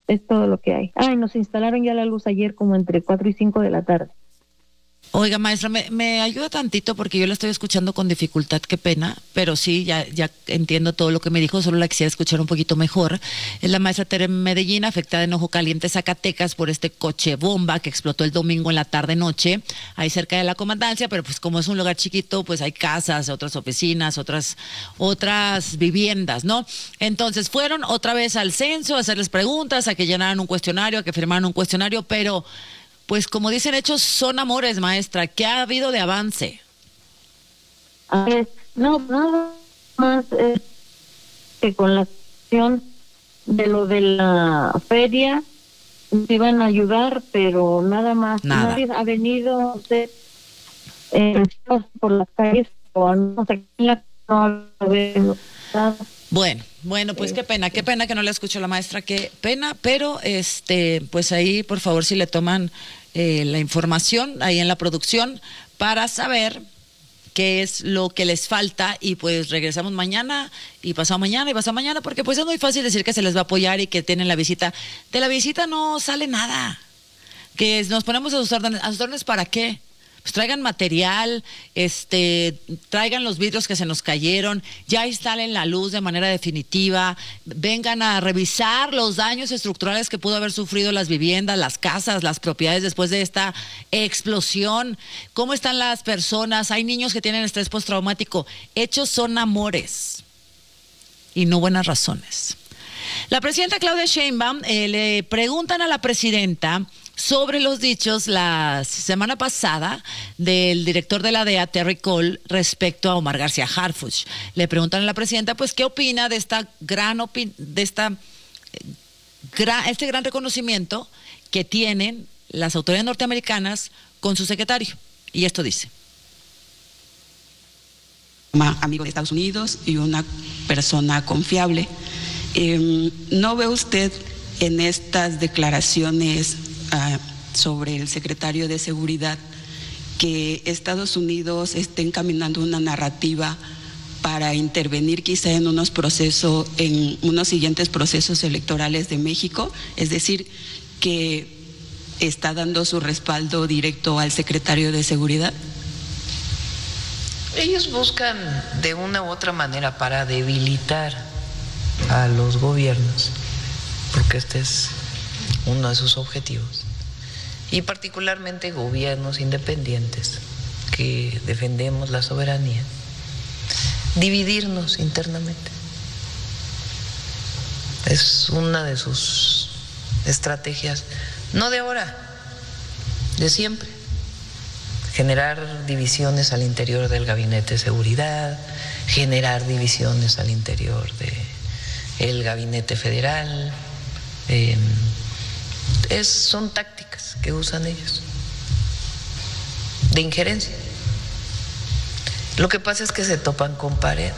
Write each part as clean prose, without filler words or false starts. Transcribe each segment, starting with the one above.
Es todo lo que hay. Ay, nos instalaron ya la luz ayer como entre 4 y 5 de la tarde. Oiga, maestra, me ayuda tantito porque yo la estoy escuchando con dificultad, qué pena, pero sí, ya entiendo todo lo que me dijo, solo la quisiera escuchar un poquito mejor. Es la maestra Tere Medellín, afectada en Ojo Caliente, Zacatecas, por este coche bomba que explotó el domingo en la tarde-noche, ahí cerca de la comandancia, pero pues como es un lugar chiquito, pues hay casas, otras oficinas, otras viviendas, ¿no? Entonces fueron otra vez al censo a hacerles preguntas, a que llenaran un cuestionario, a que firmaran un cuestionario, pero... Pues como dicen, hechos son amores, maestra. ¿Qué ha habido de avance? No, nada más que con la acción de lo de la feria nos iban a ayudar, pero nada más. Nada. Nadie ha venido por las calles o no sé qué, no ha habido nada. Bueno, pues qué pena que no le escucho a la maestra, qué pena, pero pues ahí por favor si le toman la información ahí en la producción para saber qué es lo que les falta y pues regresamos mañana y pasado mañana porque pues es muy fácil decir que se les va a apoyar y que tienen la visita. De la visita no sale nada, que nos ponemos a sus órdenes ¿para qué? Pues traigan material, traigan los vidrios que se nos cayeron, ya instalen la luz de manera definitiva, vengan a revisar los daños estructurales que pudo haber sufrido las viviendas, las casas, las propiedades después de esta explosión. ¿Cómo están las personas? Hay niños que tienen estrés postraumático. Hechos son amores y no buenas razones. La presidenta Claudia Sheinbaum, le preguntan a la presidenta sobre los dichos la semana pasada del director de la DEA, Terry Cole, respecto a Omar García Harfuch. Le preguntan a la presidenta, pues, ¿qué opina de este gran reconocimiento que tienen las autoridades norteamericanas con su secretario? Y esto dice. Amigo de Estados Unidos y una persona confiable. ¿No ve usted en estas declaraciones sobre el secretario de Seguridad que Estados Unidos esté encaminando una narrativa para intervenir quizá en unos siguientes procesos electorales de México? Es decir, que está dando su respaldo directo al secretario de Seguridad. Ellos buscan de una u otra manera para debilitar a los gobiernos, porque este es uno de sus objetivos, y particularmente gobiernos independientes que defendemos la soberanía, dividirnos internamente. Es una de sus estrategias, no de ahora, de siempre. Generar divisiones al interior del Gabinete de Seguridad, generar divisiones al interior del Gabinete Federal. Son tácticas que usan ellos de injerencia. Lo que pasa es que se topan con pared,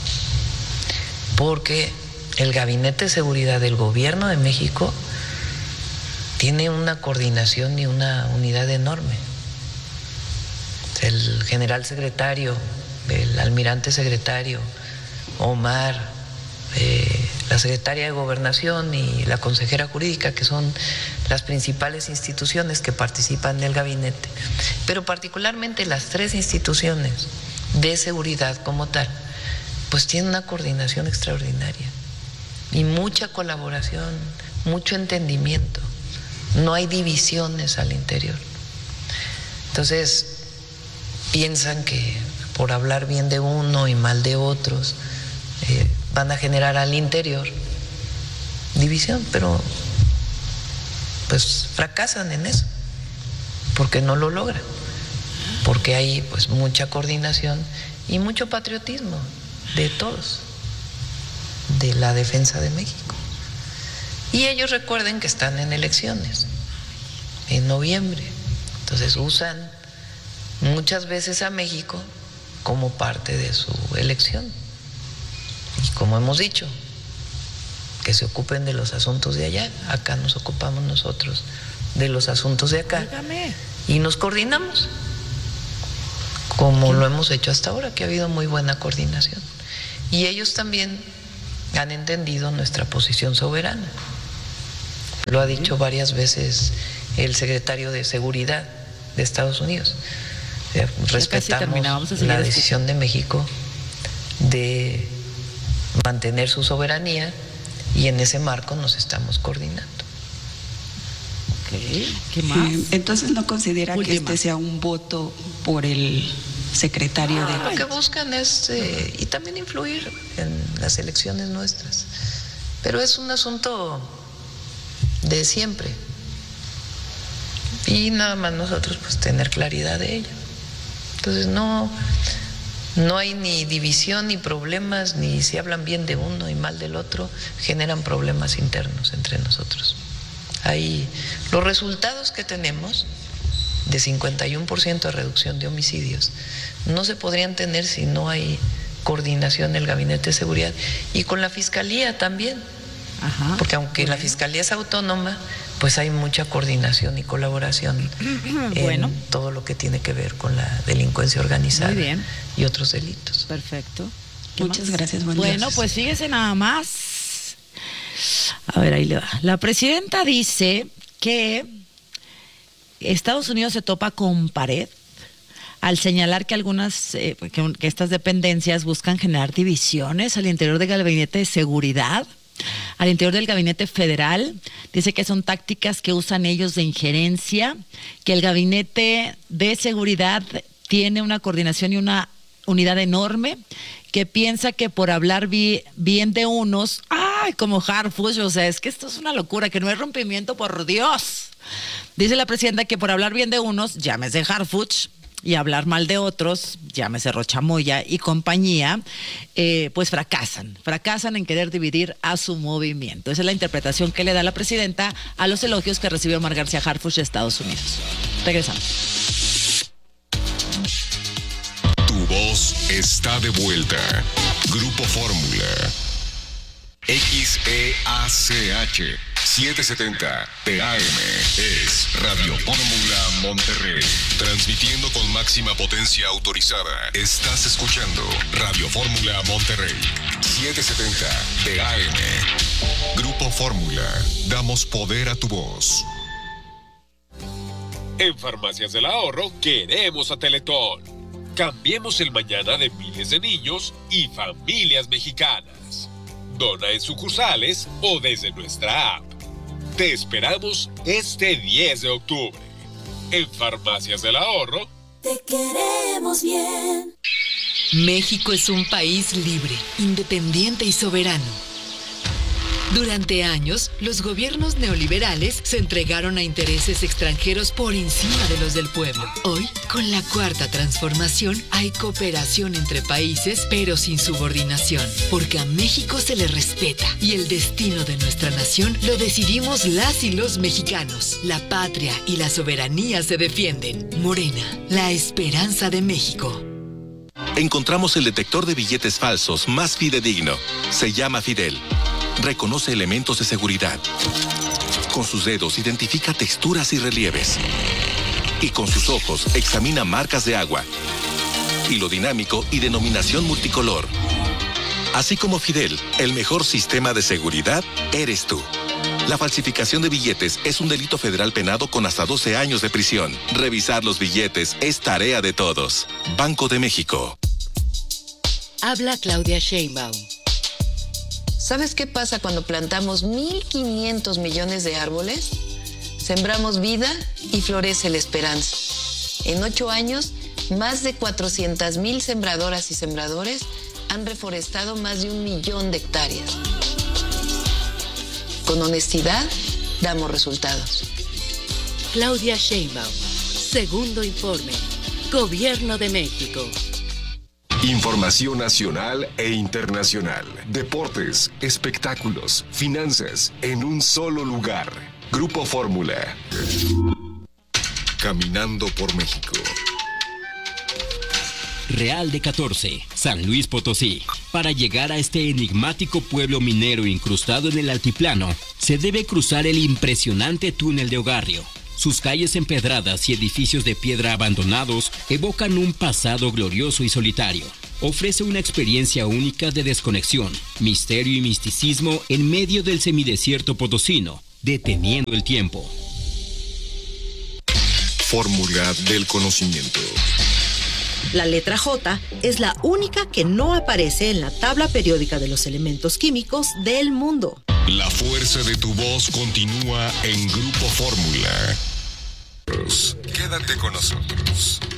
porque el Gabinete de Seguridad del Gobierno de México tiene una coordinación y una unidad enorme. El general secretario, el almirante secretario, Omar, la secretaria de Gobernación y la consejera jurídica, que son las principales instituciones que participan del gabinete, pero particularmente las tres instituciones de seguridad como tal, pues tienen una coordinación extraordinaria y mucha colaboración, mucho entendimiento, no hay divisiones al interior. Entonces, piensan que por hablar bien de uno y mal de otros, van a generar al interior división, pero pues fracasan en eso, porque no lo logran, porque hay pues mucha coordinación y mucho patriotismo de todos, de la defensa de México. Y ellos recuerden que están en elecciones en noviembre, entonces usan muchas veces a México como parte de su elección. Y como hemos dicho, que se ocupen de los asuntos de allá, acá nos ocupamos nosotros de los asuntos de acá. Dígame. Y nos coordinamos, como lo hemos hecho hasta ahora, que ha habido muy buena coordinación. Y ellos también han entendido nuestra posición soberana, Lo ha dicho varias veces el secretario de Seguridad de Estados Unidos. Respetamos la decisión de México de mantener su soberanía y en ese marco nos estamos coordinando. ¿Qué más? Entonces, ¿no considera que este sea un voto por el secretario de...? Lo que buscan es, y también influir en las elecciones nuestras. Pero es un asunto de siempre. Y nada más nosotros pues tener claridad de ello. Entonces no hay ni división ni problemas, ni si hablan bien de uno y mal del otro, generan problemas internos entre nosotros. Ahí los resultados que tenemos de 51% de reducción de homicidios no se podrían tener si no hay coordinación del Gabinete de Seguridad y con la Fiscalía también. Ajá, porque aunque la Fiscalía es autónoma, pues hay mucha coordinación y colaboración en todo lo que tiene que ver con la delincuencia organizada y otros delitos. Perfecto. Muchas gracias. Bueno, pues fíjese nada más. A ver, ahí le va. La presidenta dice que Estados Unidos se topa con pared al señalar que que estas dependencias buscan generar divisiones al interior del Gabinete de Seguridad, al interior del Gabinete Federal. Dice que son tácticas que usan ellos de injerencia, que el Gabinete de Seguridad tiene una coordinación y una unidad enorme, que piensa que por hablar bien de unos, como Harfuch, o sea, es que esto es una locura, que no hay rompimiento, por Dios. Dice la presidenta que por hablar bien de unos, llámese Harfuch, y hablar mal de otros, llámese Rocha Moya y compañía, pues fracasan en querer dividir a su movimiento. Esa es la interpretación que le da la presidenta a los elogios que recibió Omar García Harfuch de Estados Unidos. Regresamos. Tu voz está de vuelta. Grupo Fórmula. XEACH 770 TAM es Radio Fórmula Monterrey. Transmitiendo con máxima potencia autorizada. Estás escuchando Radio Fórmula Monterrey 770 TAM. Grupo Fórmula. Damos poder a tu voz. En Farmacias del Ahorro queremos a Teletón. Cambiemos el mañana de miles de niños y familias mexicanas. Dona en sucursales o desde nuestra app. Te esperamos este 10 de octubre. En Farmacias del Ahorro. Te queremos bien. México es un país libre, independiente y soberano. Durante años, los gobiernos neoliberales se entregaron a intereses extranjeros por encima de los del pueblo. Hoy, con la Cuarta Transformación, hay cooperación entre países, pero sin subordinación, porque a México se le respeta y el destino de nuestra nación lo decidimos las y los mexicanos. La patria y la soberanía se defienden. Morena, la esperanza de México. Encontramos el detector de billetes falsos más fidedigno. Se llama Fidel. Reconoce elementos de seguridad. Con sus dedos identifica texturas y relieves. Y con sus ojos examina marcas de agua. Hilo dinámico y denominación multicolor. Así como Fidel, el mejor sistema de seguridad eres tú. La falsificación de billetes es un delito federal penado con hasta 12 años de prisión. Revisar los billetes es tarea de todos. Banco de México. Habla Claudia Sheinbaum. ¿Sabes qué pasa cuando plantamos 1.500 millones de árboles? Sembramos vida y florece la esperanza. En 8 años, más de 400,000 sembradoras y sembradores han reforestado más de 1 millón de hectáreas. Con honestidad, damos resultados. Claudia Sheinbaum. Segundo informe. Gobierno de México. Información nacional e internacional. Deportes, espectáculos, finanzas, en un solo lugar. Grupo Fórmula. Caminando por México. Real de 14, San Luis Potosí. Para llegar a este enigmático pueblo minero incrustado en el altiplano, se debe cruzar el impresionante túnel de Ogarrio. Sus calles empedradas y edificios de piedra abandonados evocan un pasado glorioso y solitario. Ofrece una experiencia única de desconexión, misterio y misticismo en medio del semidesierto potosino, deteniendo el tiempo. Fórmula del conocimiento. La letra J es la única que no aparece en la tabla periódica de los elementos químicos del mundo. La fuerza de tu voz continúa en Grupo Fórmula. Quédate con nosotros.